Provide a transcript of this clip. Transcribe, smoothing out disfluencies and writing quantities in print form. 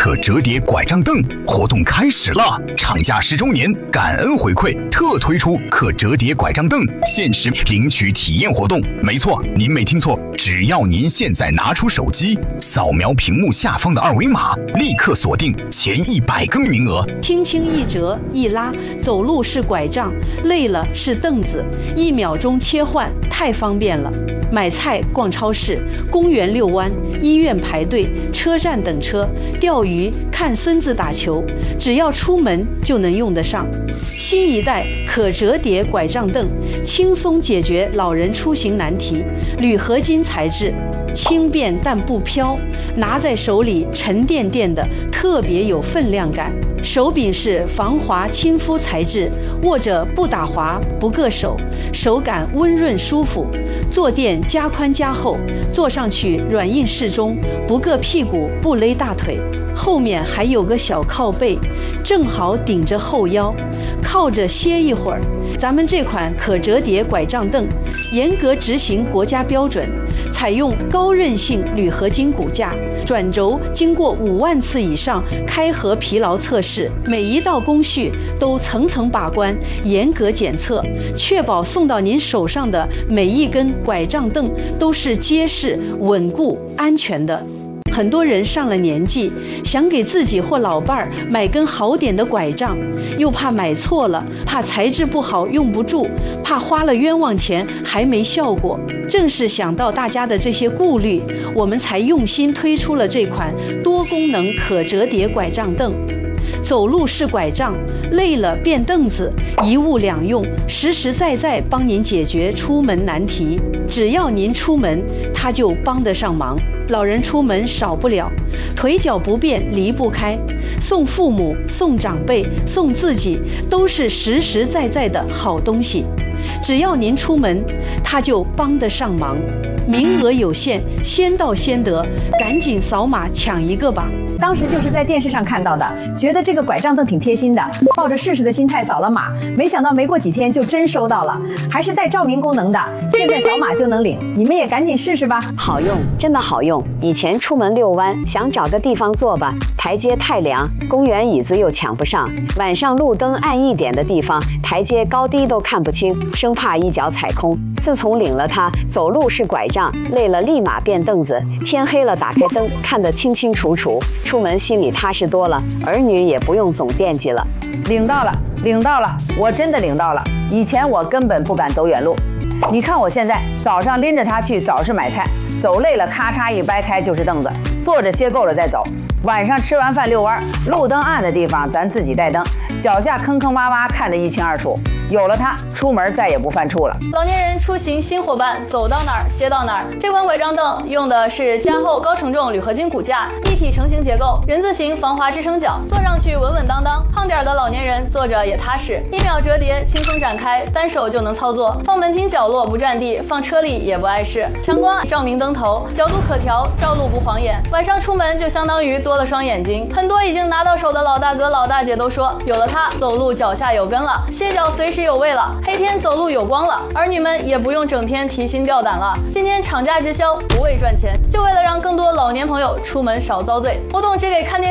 可折叠拐杖凳活动开始了！厂家10周年感恩回馈，特推出可折叠拐杖凳限时领取体验活动。没错，您没听错，只要您现在拿出手机，扫描屏幕下方的2维码，立刻锁定前100个名额。 轻轻一折一拉，走路是拐杖，累了是凳子，1秒钟切换，太方便了。买菜、逛超市、公园遛弯、医院排队、车站等车、钓鱼、看孙子打球，只要出门就能用得上。新一代可折叠拐杖凳，轻松解决老人出行难题。铝合金材质，轻便但不飘，拿在手里沉甸甸的，特别有分量感。手柄是防滑亲肤材质，握着不打滑不硌手，手感温润舒服。坐垫加宽加厚，坐上去软硬适中，不硌屁股不勒大腿。后面还有个小靠背，正好顶着后腰，靠着歇一会儿。咱们这款可折叠拐杖凳严格执行国家标准，采用高韧性铝合金骨架，转轴经过5万次以上开合疲劳测试，每一道工序都层层把关，严格检测，确保送到您手上的每一根拐杖凳都是结实、稳固、安全的。很多人上了年纪，想给自己或老伴儿买根好点的拐杖，又怕买错了，怕材质不好用不住，怕花了冤枉钱还没效果。正是想到大家的这些顾虑，我们才用心推出了这款多功能可折叠拐杖凳。走路是拐杖，累了变凳子，一物两用，实实在在帮您解决出门难题。只要您出门，它就帮得上忙。老人出门少不了，腿脚不便离不开，送父母、送长辈、送自己，都是实实在在的好东西。只要您出门，它就帮得上忙。名额有限，先到先得，赶紧扫码抢一个吧。 当时就是在电视上看到的，觉得这个拐杖凳挺贴心的，抱着试试的心态扫了码，没想到没过几天就真收到了，还是带照明功能的，现在扫码就能领，你们也赶紧试试吧。 好用，真的好用。以前出门遛弯，想找个地方坐吧，台阶太凉，公园椅子又抢不上，晚上路灯暗一点的地方，台阶高低都看不清，生怕一脚踩空。自从领了它，走路是拐杖，累了立马变凳子，天黑了打开灯，看得清清楚楚，出门心里踏实多了，儿女也不用总惦记了。 领到了，领到了，我真的领到了。以前我根本不敢走远路，你看我现在早上拎着它去早市买菜，走累了咔嚓一掰开就是凳子，坐着歇够了再走。晚上吃完饭遛弯，路灯暗的地方咱自己带灯，脚下坑坑洼洼看得一清二楚。有了它，出门再也不犯怵了。 老年人出行新伙伴，走到哪儿歇到哪儿。这款拐杖凳用的是加厚高承重铝合金骨架，一体成型结构，人字形防滑支撑脚，坐上去稳稳当当。胖点的老年人坐着也踏实，1秒折叠，轻松展开，单手就能操作。放门厅角落不占地，放车里也不碍事。强光照明灯头，角度可调，照路不晃眼。晚上出门就相当于多了双眼睛。很多已经拿到手的老大哥老大姐都说，有了它，走路脚下有根了，歇脚随时有位了，黑天走路有光了，儿女们也不用整天提心吊胆了。今天厂家直销，不为赚钱，就为了让更多老年朋友出门少遭罪。活动只给看电